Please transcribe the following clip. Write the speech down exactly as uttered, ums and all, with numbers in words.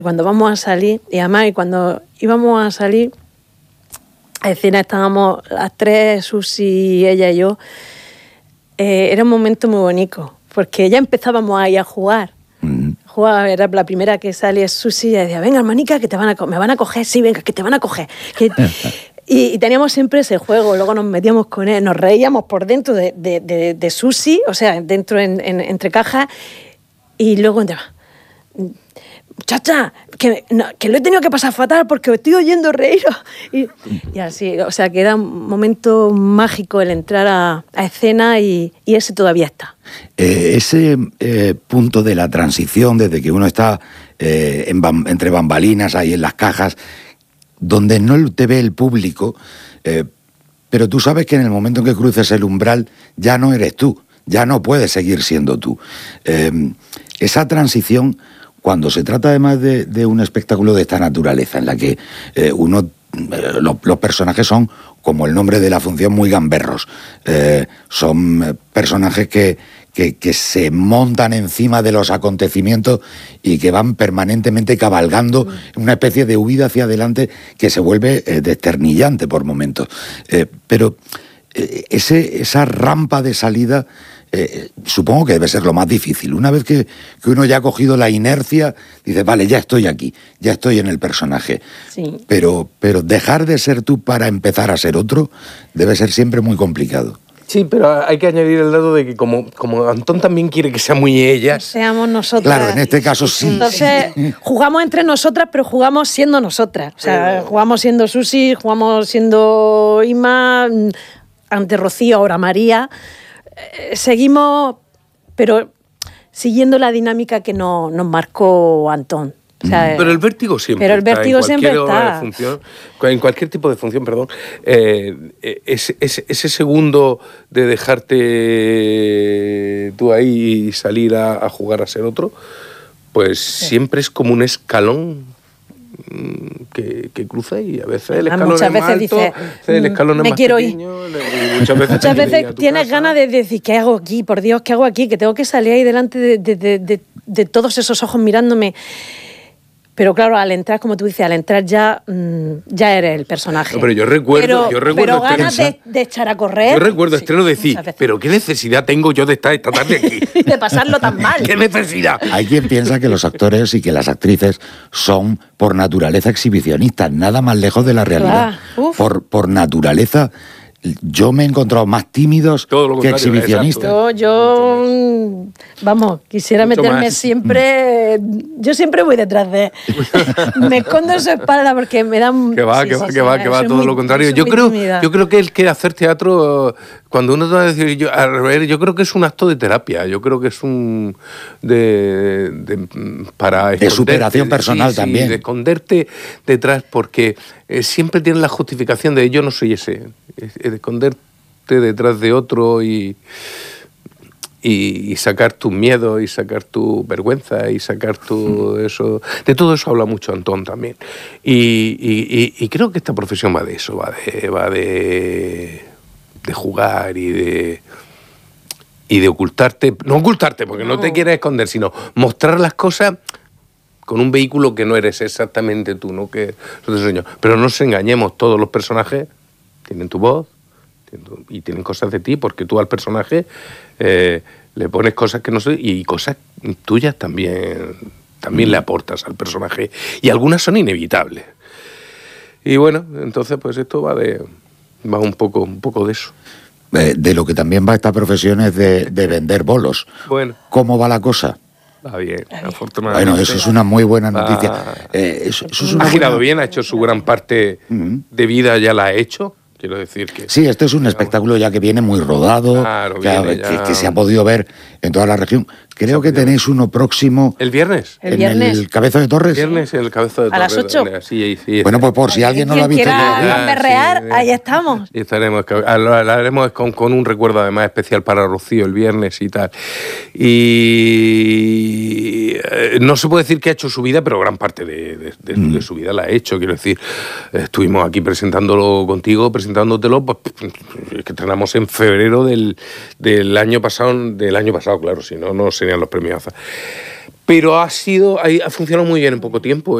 Cuando vamos a salir, y además y cuando íbamos a salir, a escena estábamos las tres, Susi, ella y yo, eh, era un momento muy bonito, porque ya empezábamos ahí a jugar. Mm. Jugaba, era la primera que salía Susi, y decía, venga, hermanica, que te van a co- me van a coger, sí, venga, que te van a coger. Que... y, y teníamos siempre ese juego, luego nos metíamos con él, nos reíamos por dentro de, de, de, de Susi, o sea, dentro en, en, entre cajas, y luego entraba... Muchacha, que, no, que lo he tenido que pasar fatal porque estoy oyendo reíros. Y, y así, o sea, que era un momento mágico el entrar a, a escena y, y ese todavía está. Eh, ese eh, punto de la transición, desde que uno está eh, en bam, entre bambalinas, ahí en las cajas, donde no te ve el público, eh, pero tú sabes que en el momento en que cruces el umbral ya no eres tú, ya no puedes seguir siendo tú. Eh, esa transición... Cuando se trata además de, de un espectáculo de esta naturaleza, en la que eh, uno, eh, lo, los personajes son, como el nombre de la función, muy gamberros. Eh, son personajes que, que, que se montan encima de los acontecimientos y que van permanentemente cabalgando en una especie de huida hacia adelante que se vuelve eh, desternillante por momentos. Eh, pero eh, ese, esa rampa de salida... Eh, supongo que debe ser lo más difícil. Una vez que, que uno ya ha cogido la inercia, dice, vale, ya estoy aquí, ya estoy en el personaje. Sí. Pero, pero dejar de ser tú para empezar a ser otro debe ser siempre muy complicado. Sí, pero hay que añadir el lado de que como, como Antón también quiere que sea muy ellas... Seamos nosotras. Claro, en este caso sí. Entonces, jugamos entre nosotras, pero jugamos siendo nosotras. O sea, jugamos siendo Susi, jugamos siendo Inma, ante Rocío, ahora María... Seguimos, pero siguiendo la dinámica que no, nos marcó Antón. O sea, pero el vértigo siempre pero el vértigo está, en siempre cualquier está. De función, en cualquier tipo de función, perdón, eh, ese, ese, ese segundo de dejarte tú ahí y salir a, a jugar a ser otro, pues sí. Siempre es como un escalón Que, que cruza y a veces el escalón muchas es veces más alto, dice, el escalón es me más quiero pequeño, ir. Y muchas veces, muchas veces tienes casa. ganas de decir, ¿qué hago aquí? Por Dios, ¿qué hago aquí? Que tengo que salir ahí delante de, de, de, de, de todos esos ojos mirándome. Pero claro, al entrar, como tú dices, al entrar ya, mmm, ya eres el personaje. No, pero yo recuerdo... Pero, yo recuerdo pero ganas de, de echar a correr... Yo recuerdo sí, estreno decir, pero ¿qué necesidad tengo yo de estar esta tarde aquí? de pasarlo tan mal. ¿Qué necesidad? Hay quien piensa que los actores y que las actrices son, por naturaleza, exhibicionistas, nada más lejos de la realidad. Ah, por, por naturaleza... Yo me he encontrado más tímidos que exhibicionistas. Yo, yo, vamos, quisiera Mucho meterme más. siempre... Yo siempre voy detrás de... me escondo en su espalda porque me dan... Que va, sí, que sí, va, sí, que va, que va, todo muy, lo contrario. Yo creo, yo creo que el que hacer teatro, cuando uno te va a decir, yo, a ver, yo creo que es un acto de terapia, yo creo que es un... de, de para de superación personal sí, también. Sí, de esconderte detrás porque eh, siempre tienes la justificación de yo no soy ese... de esconderte detrás de otro y, y, y sacar tus miedos y sacar tu vergüenza y sacar tu eso. De todo eso habla mucho Antón también. Y, y, y creo que esta profesión va de eso, va de, va de, de jugar y de, y de ocultarte, no ocultarte porque no, no te quieres esconder, sino mostrar las cosas con un vehículo que no eres exactamente tú, ¿no? Que eso te enseño. Pero no nos engañemos, todos los personajes tienen tu voz y tienen cosas de ti, porque tú al personaje eh, le pones cosas que no sé, y cosas tuyas también, también mm. le aportas al personaje, y algunas son inevitables. Y bueno, entonces pues esto va de va un poco, un poco de eso. Eh, de lo que también va esta profesión es de, de vender bolos. Bueno. ¿Cómo va la cosa? Va bien, afortunadamente. Bueno, eso es una muy buena noticia. Va... Eh, eso, eso es una ha girado buena... bien, ha hecho su gran parte uh-huh. de vida, ya la ha hecho. Quiero decir que... Sí, este es un digamos, espectáculo ya que viene muy rodado, claro, que, viene que, ya... que se ha podido ver en toda la región. Creo que tenéis uno próximo... ¿El viernes? ¿El en viernes? el Cabezo de Torres. El viernes en el Cabezo de Torres. ¿A las ocho? Sí, sí, bueno, pues por si alguien no lo ha visto... Quien quiera berrear, sí, ahí estamos. Y estaremos, lo haremos con, con un recuerdo además especial para Rocío el viernes y tal. Y eh, no se puede decir que ha hecho su vida, pero gran parte de, de, de, mm. de su vida la ha hecho. Quiero decir, estuvimos aquí presentándolo contigo, presentándotelo, pues que estrenamos en febrero del, del año pasado, del año pasado, claro, si no, no serían los premios A Z A. Pero ha sido, ha funcionado muy bien en poco tiempo.